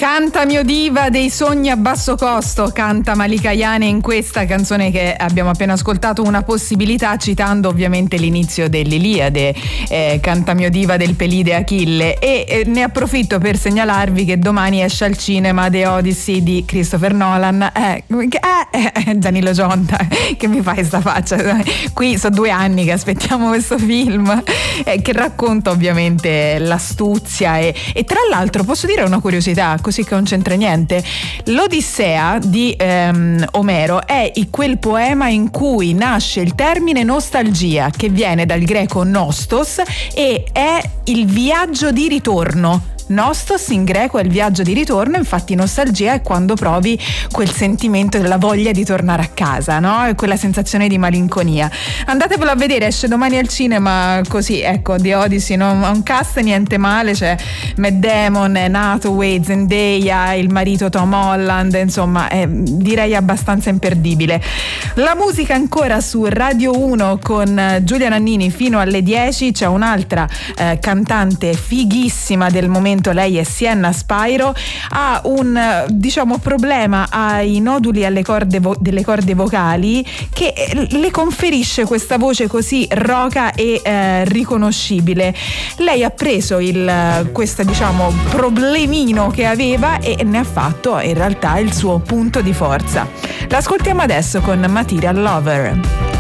Canta mio diva dei sogni a basso costo, canta Malika Ayane in questa canzone che abbiamo appena ascoltato, una possibilità, citando ovviamente l'inizio dell'Iliade, canta mio diva del Pelide Achille, e ne approfitto per segnalarvi che domani esce al cinema The Odyssey di Christopher Nolan. Danilo Gionta, che mi fai sta faccia? Qui sono 2 anni che aspettiamo questo film, che racconta ovviamente l'astuzia e tra l'altro posso dire una curiosità, così che non c'entra niente. L'Odissea di Omero è quel poema in cui nasce il termine nostalgia, che viene dal greco nostos e è il viaggio di ritorno. Nostos in greco è il viaggio di ritorno, infatti nostalgia è quando provi quel sentimento della voglia di tornare a casa, no? E quella sensazione di malinconia. Andatevelo a vedere, esce domani al cinema, così, ecco, The Odyssey, no? Un cast niente male, c'è Matt Damon, Hathaway, Zendaya, il marito Tom Holland, insomma, direi abbastanza imperdibile. La musica ancora su Radio 1 con Giulia Nannini fino alle 10, c'è un'altra cantante fighissima del momento, lei è Sienna Spyro, ha un problema ai noduli delle corde vocali che le conferisce questa voce così roca e riconoscibile. Lei ha preso questo problemino che aveva e ne ha fatto in realtà il suo punto di forza. L'ascoltiamo adesso con Material Lover.